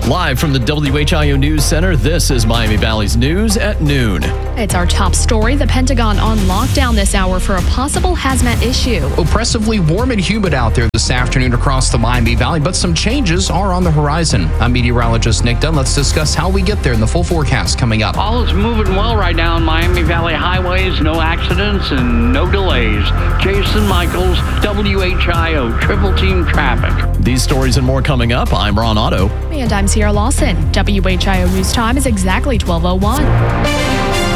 Live from the WHIO News Center, this is Miami Valley's News at noon. It's our top story. The Pentagon on lockdown this hour for a possible hazmat issue. Oppressively warm and humid out there this afternoon across the Miami Valley, but some changes are on the horizon. I'm meteorologist Nick Dunn. Let's discuss how we get there in the full forecast coming up. All is moving well right now on Miami Valley highways. No accidents and no delays. Jason Michaels, WHIO Triple Team Traffic. These stories and more coming up. I'm Ron Otto. And I'm Sierra Lawson. WHIO News Time is exactly 12:01.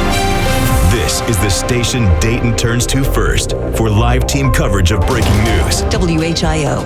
This is the station Dayton turns to first for live team coverage of breaking news. WHIO.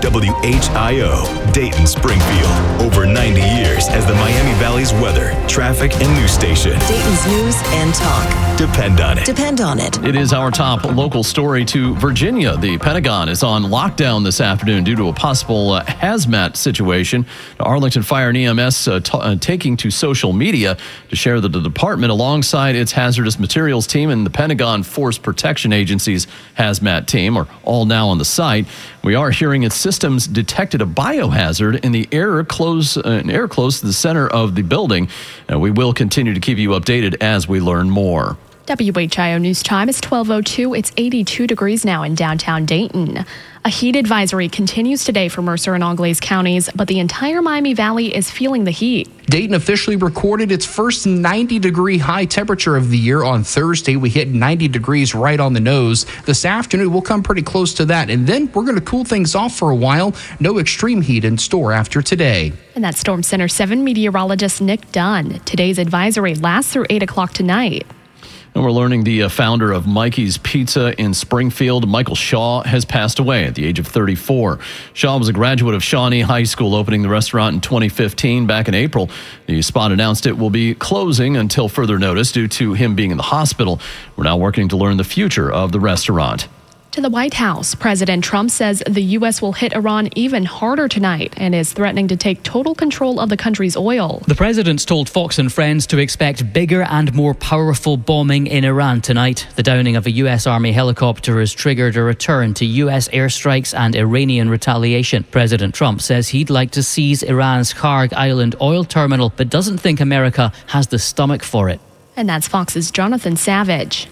WHIO, Dayton Springfield. Over 90 years as the Miami Valley's weather, traffic, and news station. Dayton's news and talk. Depend on it. Depend on it. It is our top local story to Virginia. The Pentagon is on lockdown this afternoon due to a possible hazmat situation. Arlington Fire and EMS taking to social media to share that the department, alongside its hazardous materials team and the Pentagon Force Protection Agency's hazmat team, are all now on the site. We are hearing its systems detected a biohazard in the air close to the center of the building. We will continue to keep you updated as we learn more. WHIO News Time is 12:02. It's 82 degrees now in downtown Dayton. A heat advisory continues today for Mercer and Auglaize counties, but the entire Miami Valley is feeling the heat. Dayton officially recorded its first 90-degree high temperature of the year on Thursday. We hit 90 degrees right on the nose. This afternoon, we'll come pretty close to that, and then we're going to cool things off for a while. No extreme heat in store after today. And that's Storm Center 7 meteorologist Nick Dunn. Today's advisory lasts through 8 o'clock tonight. And we're learning the founder of Mikey's Pizza in Springfield, Michael Shaw, has passed away at the age of 34. Shaw was a graduate of Shawnee High School, opening the restaurant in 2015. Back in April, the spot announced it will be closing until further notice due to him being in the hospital. We're now working to learn the future of the restaurant. To the White House, President Trump says the U.S. will hit Iran even harder tonight and is threatening to take total control of the country's oil. The president's told Fox and Friends to expect bigger and more powerful bombing in Iran tonight. The downing of a U.S. Army helicopter has triggered a return to U.S. airstrikes and Iranian retaliation. President Trump says he'd like to seize Iran's Kharg Island oil terminal, but doesn't think America has the stomach for it. And that's Fox's Jonathan Savage.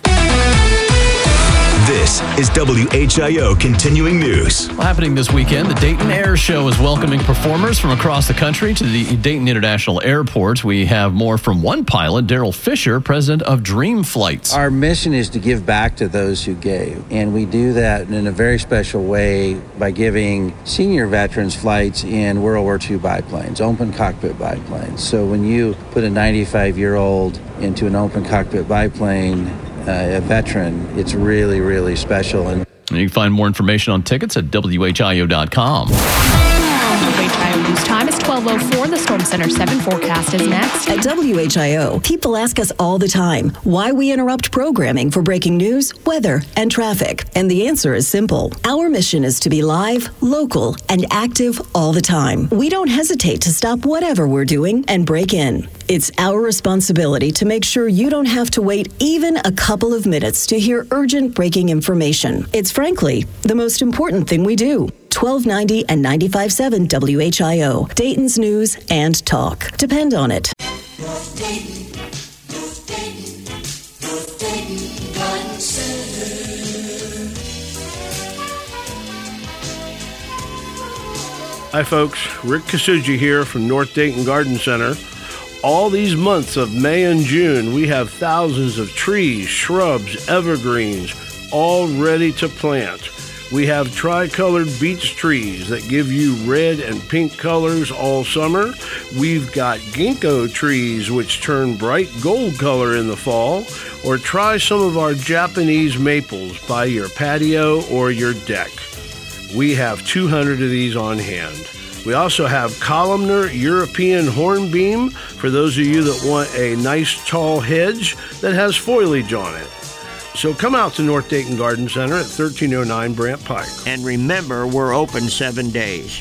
This is WHIO Continuing News. Well, happening this weekend, the Dayton Air Show is welcoming performers from across the country to the Dayton International Airport. We have more from one pilot, Daryl Fisher, president of Dream Flights. Our mission is to give back to those who gave, and we do that in a very special way by giving senior veterans flights in World War II biplanes, open cockpit biplanes. So when you put a 95-year-old into an open cockpit biplane, a veteran, it's really, really special. And you can find more information on tickets at WHIO.com. WHIO News Time is 12:04. The Storm Center 7 forecast is next. At WHIO, people ask us all the time why we interrupt programming for breaking news, weather, and traffic. And the answer is simple. Our mission is to be live, local, and active all the time. We don't hesitate to stop whatever we're doing and break in. It's our responsibility to make sure you don't have to wait even a couple of minutes to hear urgent breaking information. It's frankly the most important thing we do. 1290 and 95.7 WHIO, Dayton's news and talk. Depend on it. Hi folks, Rick Kasuji here from North Dayton Garden Center. All these months of May and June, we have thousands of trees, shrubs, evergreens, all ready to plant. We have tricolored beech trees that give you red and pink colors all summer. We've got ginkgo trees which turn bright gold color in the fall. Or try some of our Japanese maples by your patio or your deck. We have 200 of these on hand. We also have columnar European hornbeam for those of you that want a nice tall hedge that has foliage on it. So come out to North Dayton Garden Center at 1309 Brant Pike. And remember, we're open 7 days.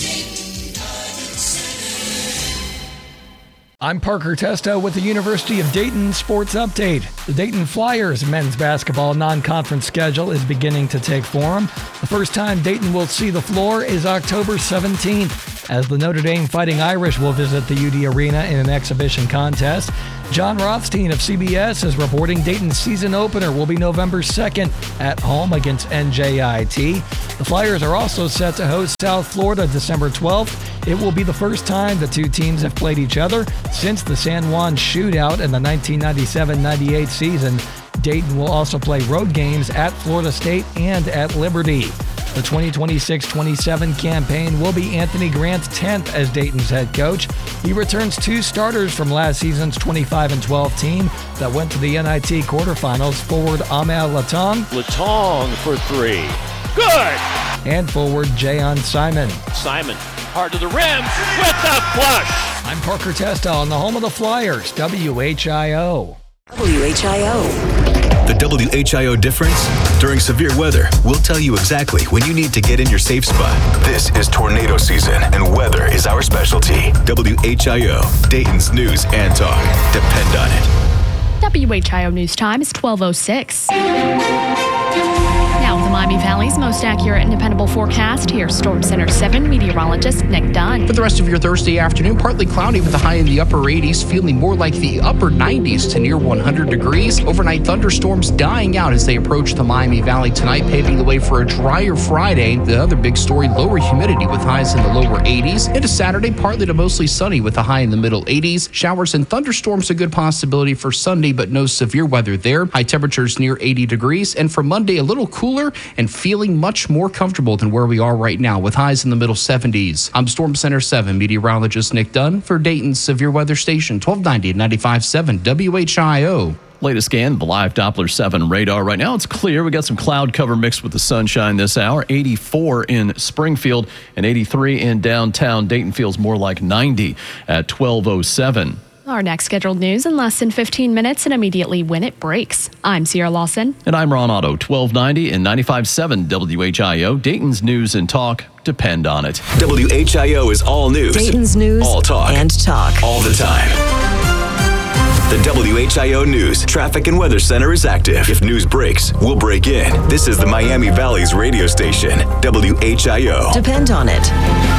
I'm Parker Testo with the University of Dayton Sports Update. The Dayton Flyers men's basketball non-conference schedule is beginning to take form. The first time Dayton will see the floor is October 17th. as the Notre Dame Fighting Irish will visit the UD Arena in an exhibition contest. John Rothstein of CBS is reporting Dayton's season opener will be November 2nd at home against NJIT. The Flyers are also set to host South Florida December 12th. It will be the first time the two teams have played each other since the San Juan shootout in the 1997-98 season. Dayton will also play road games at Florida State and at Liberty. The 2026-27 campaign will be Anthony Grant's 10th as Dayton's head coach. He returns two starters from last season's 25-12 team that went to the NIT quarterfinals, forward Amel Latong. Latong for three. Good! And forward Jayon Simon. Simon, hard to the rim with the flush. I'm Parker Testa on the home of the Flyers, WHIO. WHIO. The WHIO difference? During severe weather, we'll tell you exactly when you need to get in your safe spot. This is tornado season, and weather is our specialty. WHIO, Dayton's news and talk. Depend on it. WHIO News Time is 12:06. Now, the Miami Valley's most accurate and dependable forecast. Here's Storm Center 7 meteorologist Nick Dunn. For the rest of your Thursday afternoon, partly cloudy with a high in the upper 80s, feeling more like the upper 90s to near 100 degrees. Overnight thunderstorms dying out as they approach the Miami Valley tonight, paving the way for a drier Friday. The other big story, lower humidity with highs in the lower 80s. Into Saturday, partly to mostly sunny with a high in the middle 80s. Showers and thunderstorms a good possibility for Sunday, but no severe weather there. High temperatures near 80 degrees. And for Monday, a little cooler and feeling much more comfortable than where we are right now with highs in the middle 70s. I'm Storm Center 7 meteorologist Nick Dunn for Dayton's Severe Weather Station 1290 and 95.7 WHIO. Latest scan, the live Doppler 7 radar. Right now it's clear. We got some cloud cover mixed with the sunshine this hour. 84 in Springfield and 83 in downtown Dayton. Feels more like 90 at 12:07. Our next scheduled news in less than 15 minutes and immediately when it breaks. I'm Sierra Lawson. And I'm Ron Otto, 1290 and 95.7 WHIO. Dayton's news and talk. Depend on it. WHIO is all news. Dayton's news all talk. And talk. All the time. The WHIO News Traffic and Weather Center is active. If news breaks, we'll break in. This is the Miami Valley's radio station, WHIO. Depend on it.